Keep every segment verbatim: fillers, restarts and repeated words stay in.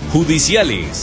judiciales.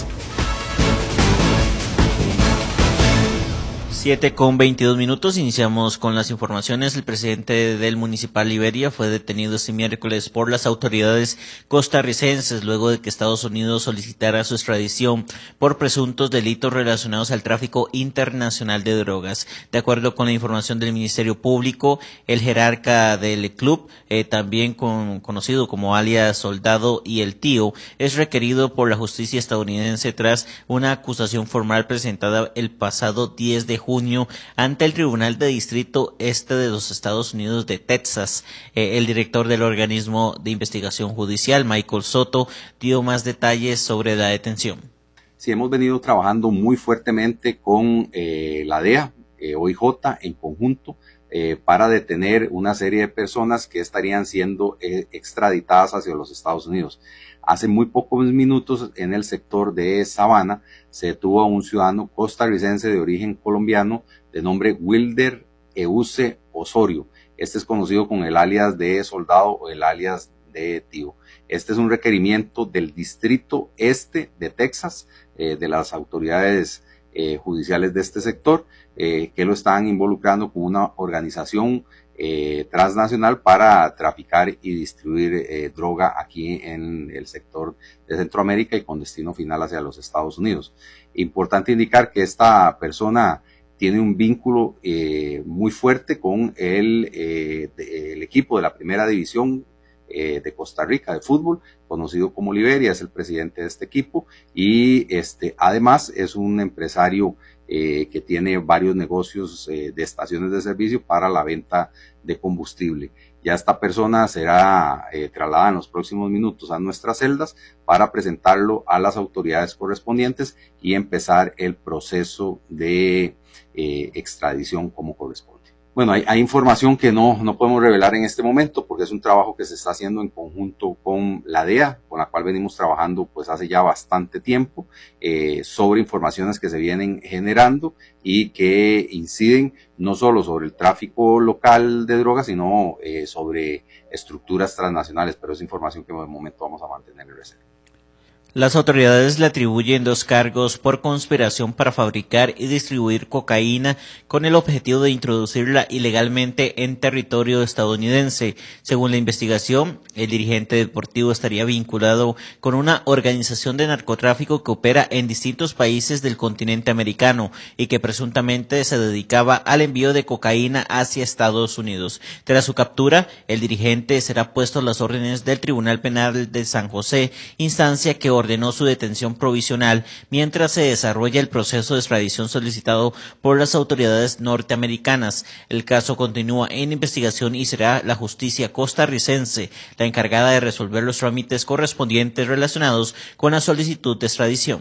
siete con veintidós minutos, iniciamos con las informaciones. El presidente del Municipal Liberia fue detenido este miércoles por las autoridades costarricenses luego de que Estados Unidos solicitara su extradición por presuntos delitos relacionados al tráfico internacional de drogas. De acuerdo con la información del Ministerio Público, el jerarca del club, eh, también con, conocido como alias Soldado y el Tío, es requerido por la justicia estadounidense tras una acusación formal presentada el pasado diez de junio ante el Tribunal de Distrito Este de los Estados Unidos de Texas. Eh, el director del organismo de investigación judicial, Michael Soto, dio más detalles sobre la detención. Sí, hemos venido trabajando muy fuertemente con eh, la D E A, eh, O I J, en conjunto, eh, para detener una serie de personas que estarían siendo eh, extraditadas hacia los Estados Unidos. Hace muy pocos minutos, en el sector de Sabana, se detuvo a un ciudadano costarricense de origen colombiano de nombre Wilder Euse Osorio. Este es conocido con el alias de Soldado o el alias de Tío. Este es un requerimiento del Distrito Este de Texas, eh, de las autoridades eh, judiciales de este sector, eh, que lo están involucrando con una organización Eh, transnacional para traficar y distribuir eh, droga aquí en el sector de Centroamérica y con destino final hacia los Estados Unidos. Importante indicar que esta persona tiene un vínculo eh, muy fuerte con el, eh, de, el equipo de la primera división eh, de Costa Rica de fútbol, conocido como Liberia, es el presidente de este equipo y este, además es un empresario Eh, que tiene varios negocios eh, de estaciones de servicio para la venta de combustible. Ya esta persona será eh, trasladada en los próximos minutos a nuestras celdas para presentarlo a las autoridades correspondientes y empezar el proceso de eh, extradición como corresponde. Bueno, hay, hay información que no, no podemos revelar en este momento porque es un trabajo que se está haciendo en conjunto con la D E A, con la cual venimos trabajando pues hace ya bastante tiempo, eh, sobre informaciones que se vienen generando y que inciden no solo sobre el tráfico local de drogas, sino eh, sobre estructuras transnacionales, pero es información que de momento vamos a mantener en reserva. Las autoridades le atribuyen dos cargos por conspiración para fabricar y distribuir cocaína con el objetivo de introducirla ilegalmente en territorio estadounidense. Según la investigación, el dirigente deportivo estaría vinculado con una organización de narcotráfico que opera en distintos países del continente americano y que presuntamente se dedicaba al envío de cocaína hacia Estados Unidos. Tras su captura, el dirigente será puesto a las órdenes del Tribunal Penal de San José, instancia que ordenó su detención provisional mientras se desarrolla el proceso de extradición solicitado por las autoridades norteamericanas. El caso continúa en investigación y será la justicia costarricense la encargada de resolver los trámites correspondientes relacionados con la solicitud de extradición.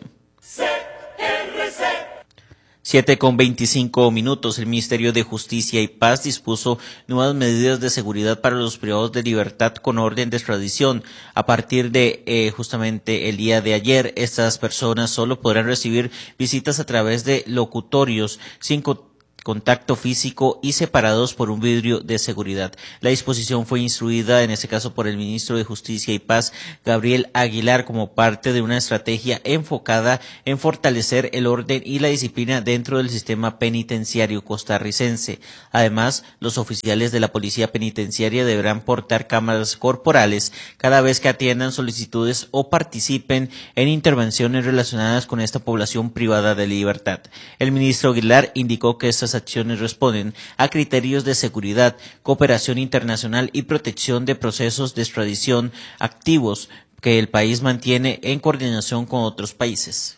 siete con veinticinco minutos. El Ministerio de Justicia y Paz dispuso nuevas medidas de seguridad para los privados de libertad con orden de extradición. A partir de eh, justamente el día de ayer, estas personas solo podrán recibir visitas a través de locutorios sin contacto físico y separados por un vidrio de seguridad. La disposición fue instruida en este caso por el ministro de Justicia y Paz, Gabriel Aguilar, como parte de una estrategia enfocada en fortalecer el orden y la disciplina dentro del sistema penitenciario costarricense. Además, los oficiales de la Policía Penitenciaria deberán portar cámaras corporales cada vez que atiendan solicitudes o participen en intervenciones relacionadas con esta población privada de libertad. El ministro Aguilar indicó que estas acciones responden a criterios de seguridad, cooperación internacional y protección de procesos de extradición activos que el país mantiene en coordinación con otros países.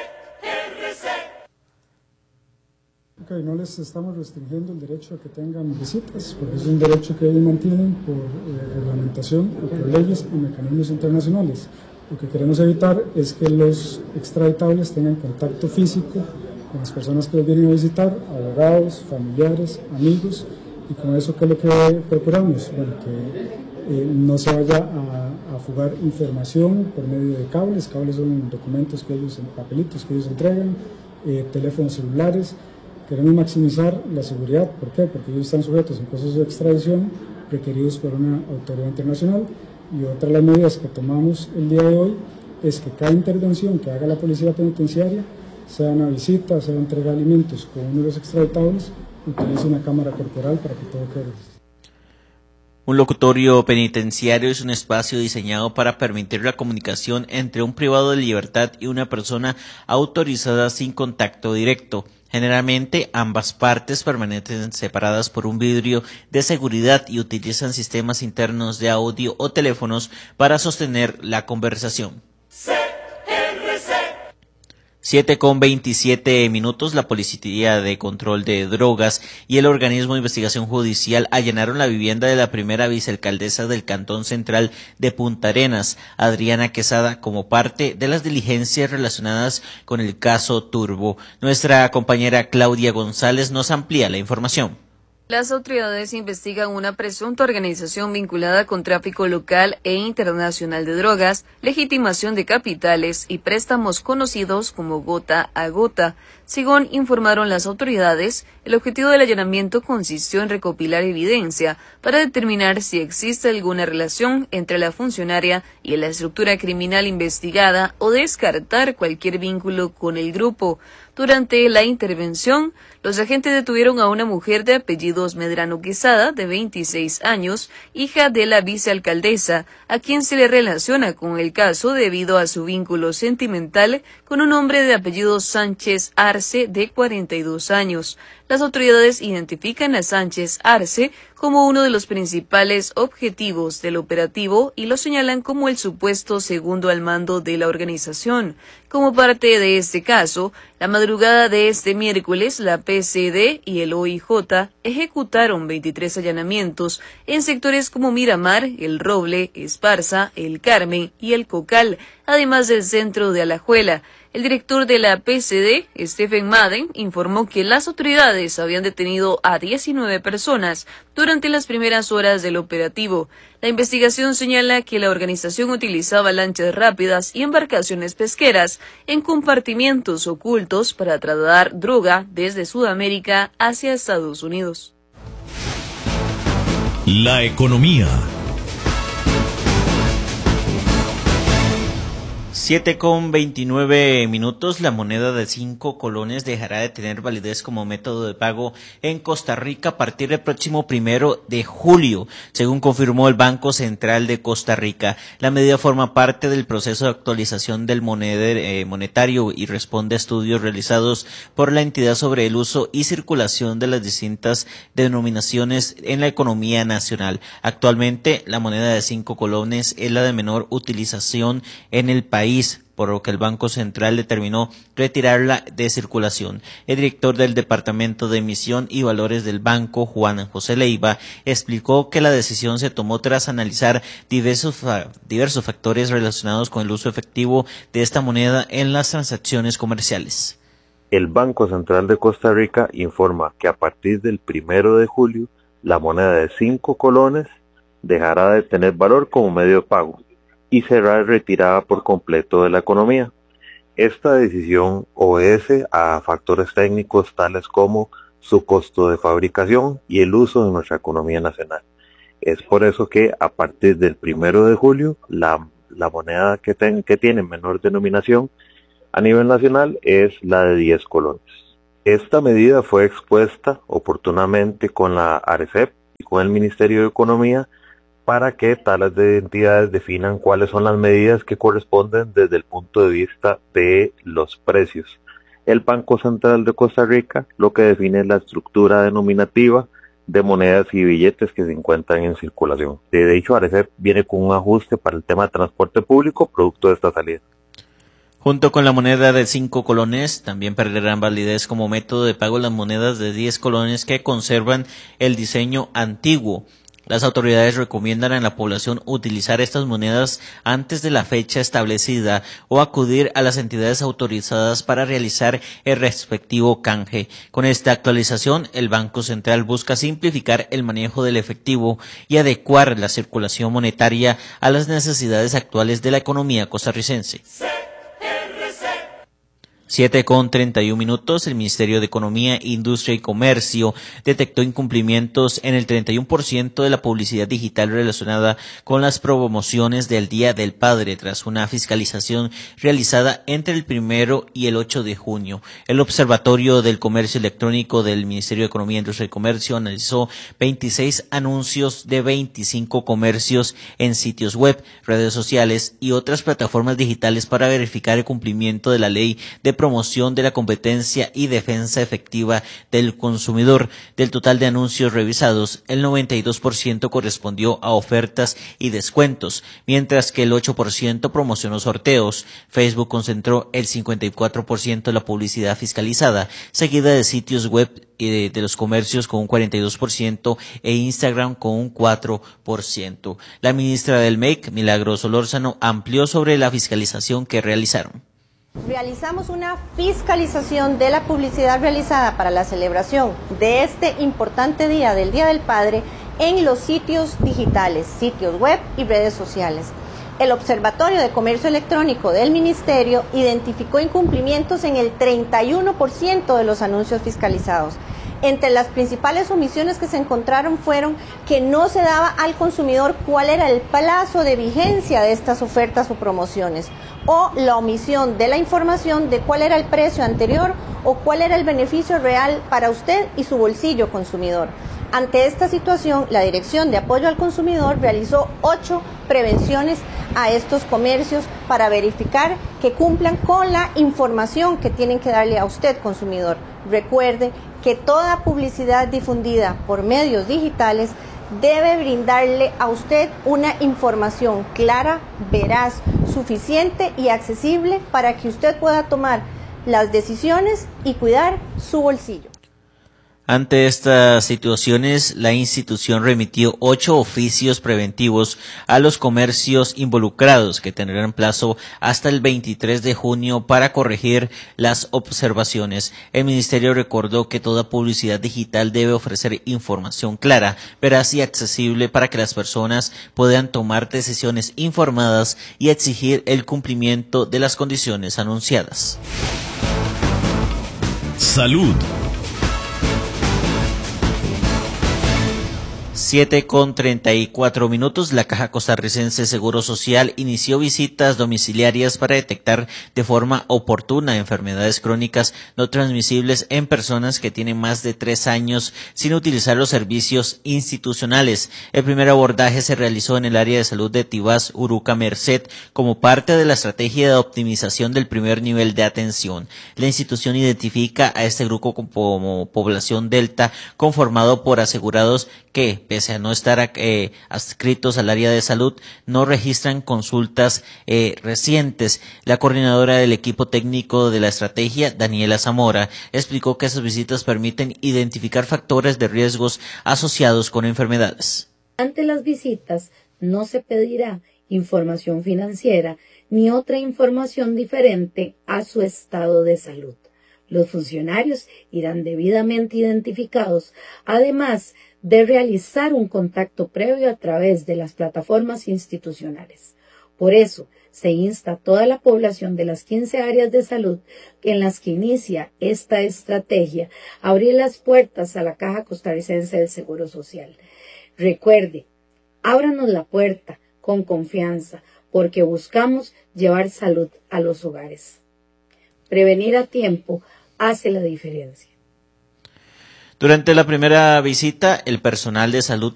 Okay, no les estamos restringiendo el derecho a que tengan visitas, porque es un derecho que ellos mantienen por eh, reglamentación o por leyes y mecanismos internacionales. Lo que queremos evitar es que los extraditables tengan contacto físico con las personas que los vienen a visitar, abogados, familiares, amigos, y con eso, ¿qué es lo que procuramos? Bueno, que eh, no se vaya a, a fugar información por medio de cables. Cables son documentos que ellos, papelitos que ellos entregan, eh, teléfonos celulares. Queremos maximizar la seguridad. ¿Por qué? Porque ellos están sujetos a un proceso de extradición requeridos por una autoridad internacional. Y otra de las medidas que tomamos el día de hoy es que cada intervención que haga la policía penitenciaria, sea una visita, sea entrega de alimentos con uno de los extraditables, utilice una cámara corporal para que todo quede registrado. Un locutorio penitenciario es un espacio diseñado para permitir la comunicación entre un privado de libertad y una persona autorizada sin contacto directo. Generalmente, ambas partes permanecen separadas por un vidrio de seguridad y utilizan sistemas internos de audio o teléfonos para sostener la conversación. siete con veintisiete minutos, la Policía de Control de Drogas y el Organismo de Investigación Judicial allanaron la vivienda de la primera vicealcaldesa del Cantón Central de Punta Arenas, Adriana Quesada, como parte de las diligencias relacionadas con el caso Turbo. Nuestra compañera Claudia González nos amplía la información. Las autoridades investigan una presunta organización vinculada con tráfico local e internacional de drogas, legitimación de capitales y préstamos conocidos como gota a gota. Según informaron las autoridades, el objetivo del allanamiento consistió en recopilar evidencia para determinar si existe alguna relación entre la funcionaria y la estructura criminal investigada o descartar cualquier vínculo con el grupo. Durante la intervención, los agentes detuvieron a una mujer de apellidos Medrano Quesada, de veintiséis años, hija de la vicealcaldesa, a quien se le relaciona con el caso debido a su vínculo sentimental con un hombre de apellido Sánchez Arce, de cuarenta y dos años. Las autoridades identifican a Sánchez Arce como uno de los principales objetivos del operativo y lo señalan como el supuesto segundo al mando de la organización. Como parte de este caso, la madrugada de este miércoles, la P C D y el O I J ejecutaron veintitrés allanamientos en sectores como Miramar, El Roble, Esparza, El Carmen y El Cocal, además del centro de Alajuela. El director de la P C D, Stephen Madden, informó que las autoridades habían detenido a diecinueve personas durante las primeras horas del operativo. La investigación señala que la organización utilizaba lanchas rápidas y embarcaciones pesqueras en compartimientos ocultos para trasladar droga desde Sudamérica hacia Estados Unidos. La economía. siete con veintinueve minutos, la moneda de cinco colones dejará de tener validez como método de pago en Costa Rica a partir del próximo primero de julio, según confirmó el Banco Central de Costa Rica. La medida forma parte del proceso de actualización del moneder, eh, monetario y responde a estudios realizados por la entidad sobre el uso y circulación de las distintas denominaciones en la economía nacional. Actualmente, la moneda de cinco colones es la de menor utilización en el país, por lo que el Banco Central determinó retirarla de circulación. El director del Departamento de Emisión y Valores del banco, Juan José Leiva, explicó que la decisión se tomó tras analizar diversos, diversos factores relacionados con el uso efectivo de esta moneda en las transacciones comerciales. El Banco Central de Costa Rica informa que a partir del primero de julio, la moneda de cinco colones dejará de tener valor como medio de pago y será retirada por completo de la economía. Esta decisión obedece a factores técnicos tales como su costo de fabricación y el uso de nuestra economía nacional. Es por eso que a partir del primero de julio, la, la moneda que, ten, que tiene menor denominación a nivel nacional es la de diez colones. Esta medida fue expuesta oportunamente con la ARECEP y con el Ministerio de Economía para que tales de entidades definan cuáles son las medidas que corresponden desde el punto de vista de los precios. El Banco Central de Costa Rica lo que define es la estructura denominativa de monedas y billetes que se encuentran en circulación. De hecho, ARECEP viene con un ajuste para el tema de transporte público producto de esta salida. Junto con la moneda de cinco colones, también perderán validez como método de pago las monedas de diez colones que conservan el diseño antiguo. Las autoridades recomiendan a la población utilizar estas monedas antes de la fecha establecida o acudir a las entidades autorizadas para realizar el respectivo canje. Con esta actualización, el Banco Central busca simplificar el manejo del efectivo y adecuar la circulación monetaria a las necesidades actuales de la economía costarricense. siete con treinta y un minutos, el Ministerio de Economía, Industria y Comercio detectó incumplimientos en el treinta y uno por ciento de la publicidad digital relacionada con las promociones del Día del Padre tras una fiscalización realizada entre el primero y el ocho de junio. El Observatorio del Comercio Electrónico del Ministerio de Economía, Industria y Comercio analizó veintiséis anuncios de veinticinco comercios en sitios web, redes sociales y otras plataformas digitales para verificar el cumplimiento de la ley de promoción de la competencia y defensa efectiva del consumidor. Del total de anuncios revisados, el noventa y dos por ciento correspondió a ofertas y descuentos, mientras que el ocho por ciento promocionó sorteos. Facebook concentró el cincuenta y cuatro por ciento de la publicidad fiscalizada, seguida de sitios web de, de los comercios con un cuarenta y dos por ciento e Instagram con un cuatro por ciento. La ministra del M E C, Milagros Solórzano, amplió sobre la fiscalización que realizaron. Realizamos una fiscalización de la publicidad realizada para la celebración de este importante día del Día del Padre en los sitios digitales, sitios web y redes sociales. El Observatorio de Comercio Electrónico del Ministerio identificó incumplimientos en el treinta y uno por ciento de los anuncios fiscalizados. Entre las principales omisiones que se encontraron fueron que no se daba al consumidor cuál era el plazo de vigencia de estas ofertas o promociones, o la omisión de la información de cuál era el precio anterior o cuál era el beneficio real para usted y su bolsillo consumidor. Ante esta situación, la Dirección de Apoyo al Consumidor realizó ocho prevenciones a estos comercios para verificar que cumplan con la información que tienen que darle a usted, consumidor. Recuerde que toda publicidad difundida por medios digitales debe brindarle a usted una información clara, veraz, suficiente y accesible para que usted pueda tomar las decisiones y cuidar su bolsillo. Ante estas situaciones, la institución remitió ocho oficios preventivos a los comercios involucrados que tendrán plazo hasta el veintitrés de junio para corregir las observaciones. El ministerio recordó que toda publicidad digital debe ofrecer información clara, veraz y accesible para que las personas puedan tomar decisiones informadas y exigir el cumplimiento de las condiciones anunciadas. Salud. siete con treinta y cuatro minutos, la Caja Costarricense de Seguro Social inició visitas domiciliarias para detectar de forma oportuna enfermedades crónicas no transmisibles en personas que tienen más de tres años sin utilizar los servicios institucionales. El primer abordaje se realizó en el área de salud de Tibás, Uruca, Merced, como parte de la estrategia de optimización del primer nivel de atención. La institución identifica a este grupo como población delta conformado por asegurados que, pese a no estar eh, adscritos al área de salud, no registran consultas eh, recientes. La coordinadora del equipo técnico de la estrategia, Daniela Zamora, explicó que esas visitas permiten identificar factores de riesgos asociados con enfermedades. Ante las visitas no se pedirá información financiera ni otra información diferente a su estado de salud. Los funcionarios irán debidamente identificados, además de realizar un contacto previo a través de las plataformas institucionales. Por eso, se insta a toda la población de las quince áreas de salud en las que inicia esta estrategia a abrir las puertas a la Caja Costarricense del Seguro Social. Recuerde, ábranos la puerta con confianza, porque buscamos llevar salud a los hogares. Prevenir a tiempo hace la diferencia. Durante la primera visita, el personal de salud